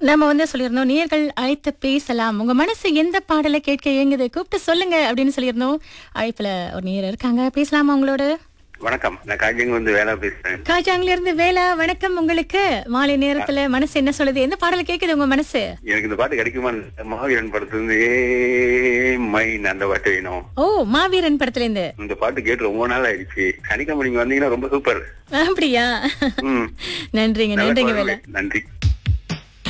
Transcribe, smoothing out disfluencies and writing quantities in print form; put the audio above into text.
நம்ம சொல்லியிருந்தோம் நேயர்கள் அழைத்து பேசலாம். உங்க மனசு எந்த பாடலை கேட்க ஏங்குது கூப்பிட்டு சொல்லுங்க அப்படின்னு சொல்லியிருந்தோம். அழைப்புல ஒரு நேயர் இருக்காங்க, பேசலாமா உங்களோட? வணக்கம், நான் காஜிங் வந்து வேலை பேசுறேன். காஜாங்ல இருந்து வேலா, வணக்கம் உங்களுக்கு. மாலை நேரத்துல மனசு என்ன சொல்லுது? எந்த பாடலை கேக்குது உங்க மனசு? எனக்கு இந்த பாட்டு கிடைக்குமா? மாவீரன் படத்துல இருந்து ஏ மைன் அந்த பாட்டு வேணும். ஓ, மாவீரன் படத்துல இருந்து இந்த பாட்டு கேட்டு ரொம்ப நாள் ஆயிடுச்சு. சனிக்கிழமை நீங்க வந்தீங்கன்னா ரொம்ப சூப்பர். அப்படியா? ம். நன்றிங்க, நல்ல நன்றிங்க குரல். வேலா. நன்றி.